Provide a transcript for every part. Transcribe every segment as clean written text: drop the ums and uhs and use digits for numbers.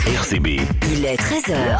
RCB. Il est 13h.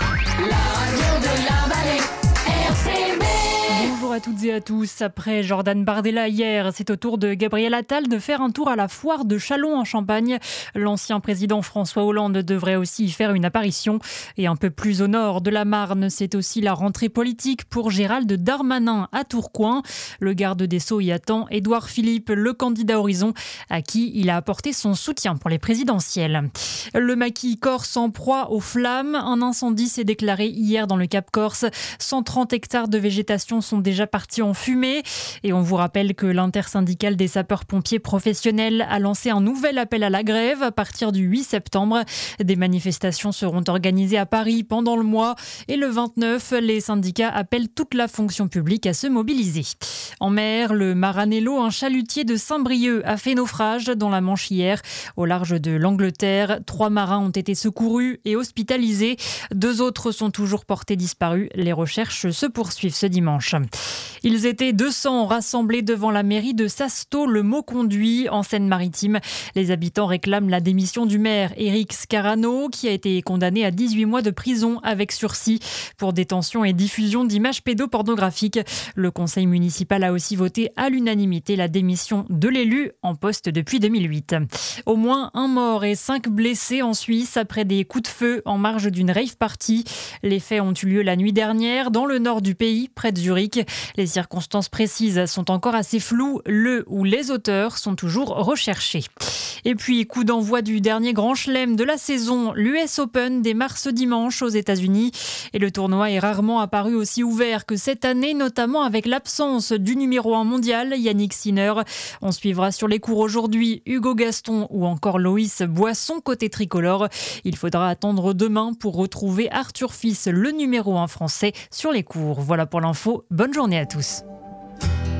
Bonjour à toutes et à tous. Après Jordan Bardella hier, c'est au tour de Gabriel Attal de faire un tour à la foire de Châlons en Champagne. L'ancien président François Hollande devrait aussi y faire une apparition. Et un peu plus au nord de la Marne, c'est aussi la rentrée politique pour Gérald Darmanin à Tourcoing. Le garde des Sceaux y attend Édouard Philippe, le candidat Horizon, à qui il a apporté son soutien pour les présidentielles. Le maquis corse en proie aux flammes. Un incendie s'est déclaré hier dans le Cap Corse. 130 hectares de végétation sont déjà partis en fumée. Et on vous rappelle que l'intersyndicale des sapeurs-pompiers professionnels a lancé un nouvel appel à la grève à partir du 8 septembre. Des manifestations seront organisées à Paris pendant le mois. Et le 29, les syndicats appellent toute la fonction publique à se mobiliser. En mer, le Maranello, un chalutier de Saint-Brieuc, a fait naufrage dans la Manche hier, au large de l'Angleterre. 3 marins ont été secourus et hospitalisés. 2 autres sont toujours portés disparus. Les recherches se poursuivent ce dimanche. Ils étaient 200 rassemblés devant la mairie de Sasto-le-Mauconduit, en Seine-Maritime. Les habitants réclament la démission du maire Éric Scarano, qui a été condamné à 18 mois de prison avec sursis pour détention et diffusion d'images pédopornographiques. Le conseil municipal a aussi voté à l'unanimité la démission de l'élu en poste depuis 2008. Au moins un mort et 5 blessés en Suisse après des coups de feu en marge d'une rave party. Les faits ont eu lieu la nuit dernière dans le nord du pays, près de Zurich. Les circonstances précises sont encore assez floues. Le ou les auteurs sont toujours recherchés. Et puis, coup d'envoi du dernier grand chelem de la saison. L'US Open démarre ce dimanche aux États-Unis. Et le tournoi est rarement apparu aussi ouvert que cette année, notamment avec l'absence du numéro 1 mondial, Yannick Sinner. On suivra sur les cours aujourd'hui Hugo Gaston ou encore Loïs Boisson côté tricolore. Il faudra attendre demain pour retrouver Arthur Fils, le numéro 1 français, sur les cours. Voilà pour l'info. Bonne journée à tous.